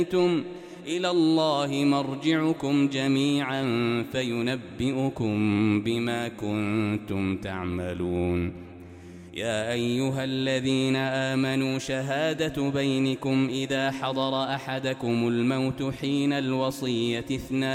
إلى الله مرجعكم جميعا فينبئكم بما كنتم تعملون. يا أيها الذين آمنوا شهادة بينكم إذا حضر أحدكم الموت حين الوصية اثنان